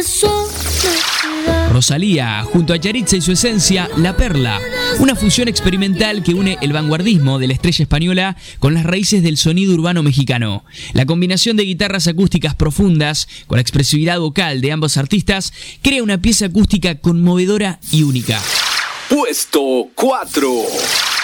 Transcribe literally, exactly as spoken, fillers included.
Rosalía, junto a Yaritza y su esencia, La Perla, una fusión experimental que une el vanguardismo de la estrella española con las raíces del sonido urbano mexicano. La combinación de guitarras acústicas profundas con la expresividad vocal de ambos artistas crea una pieza acústica conmovedora y única. Puesto cuatro.